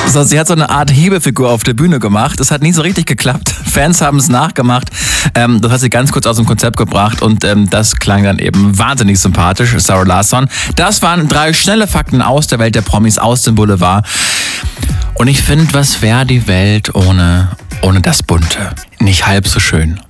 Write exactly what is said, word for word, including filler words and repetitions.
So, sie hat so eine Art Hebefigur auf der Bühne gemacht. Das hat nie so richtig geklappt. Fans haben es nachgemacht. Ähm, das hat sie ganz kurz aus dem Konzept gebracht und ähm, das klang dann eben wahnsinnig sympathisch. Zara Larsson. Das waren drei schnelle Fakten aus der Welt der Promis, aus dem Boulevard. Und ich finde, was wäre die Welt ohne, ohne das Bunte? Nicht halb so schön.